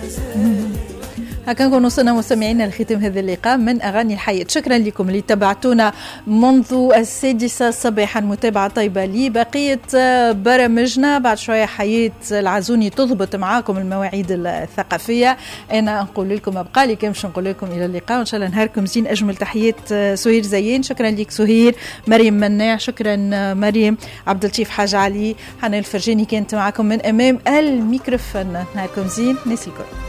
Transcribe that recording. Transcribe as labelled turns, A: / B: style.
A: هكا نكون وصلنا مستمعينا لختام هذا اللقاء من أغاني الحياة. شكرا لكم اللي تابعتونا منذ 6 صباحا. متابعة طيبة لبقية برامجنا. بعد شوية حياة العزوني تضبط معاكم المواعيد الثقافية. أنا نقول لكم أبقى لي كمش نقول لكم إلى اللقاء وإن شاء الله نهاركم زين. أجمل تحيات سهير زين. شكرا لك سهير. مريم مناع شكرا. مريم عبد اللطيف حاج علي. حنان الفرجاني كانت معكم من أمام الميكروفون. نهاركم زين. ناس الكل.